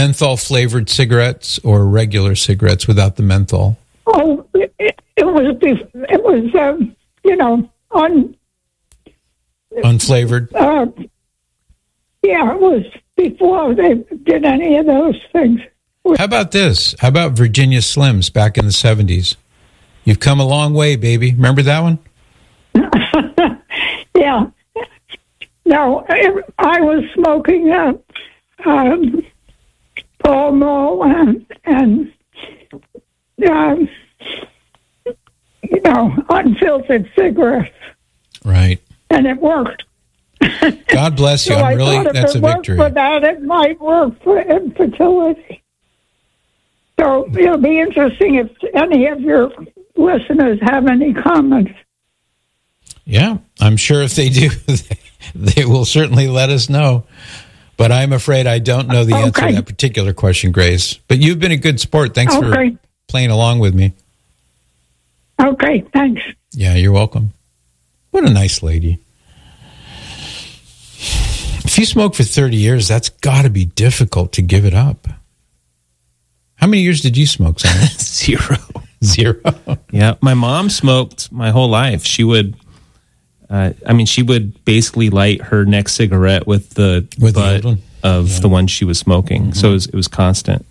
menthol-flavored cigarettes or regular cigarettes without the menthol? Oh, it was Unflavored? Yeah, it was before they did any of those things. How about this? How about Virginia Slims back in the 70s? You've come a long way, baby. Remember that one? Yeah. No, I was smoking Pall Mall and unfiltered cigarettes. Right. And it worked. God bless you. So I'm really, that's a victory. For that, it might work for infertility. So it'll be interesting if any of your listeners have any comments. Yeah, I'm sure if they do, they will certainly let us know. But I'm afraid I don't know the answer to that particular question, Grace. But you've been a good sport. Thanks for playing along with me. Okay, thanks. Yeah, you're welcome. What a nice lady. If you smoke for 30 years, that's got to be difficult to give it up. How many years did you smoke, Simon? Zero. Yeah, my mom smoked my whole life. She would, she would basically light her next cigarette with the butt of the one she was smoking. Mm-hmm. So it was constant.